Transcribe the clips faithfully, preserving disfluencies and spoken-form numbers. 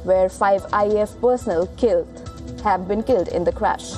where five I A F personnel killed have been killed in the crash.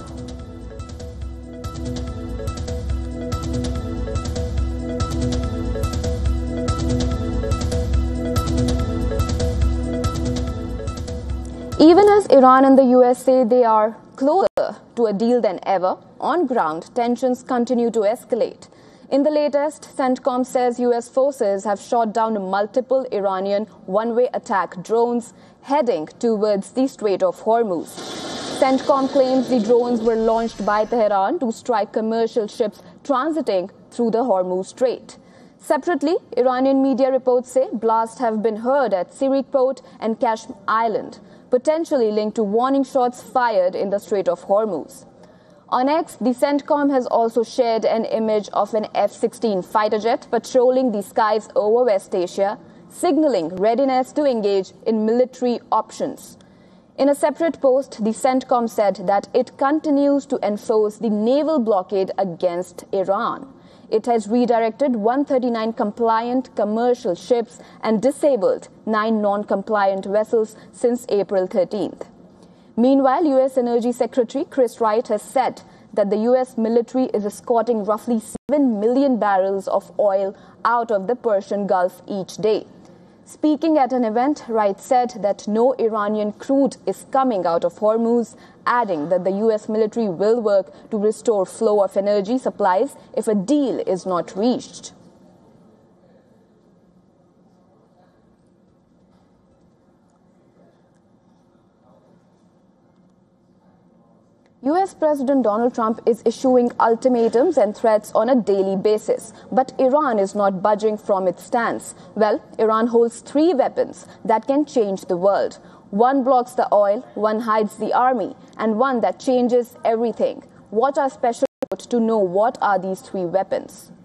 Even as Iran and the U S say they are closer to a deal than ever, on ground tensions continue to escalate. In the latest, CENTCOM says U S forces have shot down multiple Iranian one-way attack drones heading towards the Strait of Hormuz. CENTCOM claims the drones were launched by Tehran to strike commercial ships transiting through the Hormuz Strait. Separately, Iranian media reports say blasts have been heard at Sirik Port and Kashm Island, potentially linked to warning shots fired in the Strait of Hormuz. On X, the CENTCOM has also shared an image of an F sixteen fighter jet patrolling the skies over West Asia, signaling readiness to engage in military options. In a separate post, the CENTCOM said that it continues to enforce the naval blockade against Iran. It has redirected one hundred thirty-nine compliant commercial ships and disabled nine non-compliant vessels since April thirteenth. Meanwhile, U S Energy Secretary Chris Wright has said that the U S military is escorting roughly seven million barrels of oil out of the Persian Gulf each day. Speaking at an event, Wright said that no Iranian crude is coming out of Hormuz, adding that the U S military will work to restore flow of energy supplies if a deal is not reached. U S President Donald Trump is issuing ultimatums and threats on a daily basis, but Iran is not budging from its stance. Well, Iran holds three weapons that can change the world. One blocks the oil, one hides the army, and one that changes everything. Watch our special report to know what are these three weapons.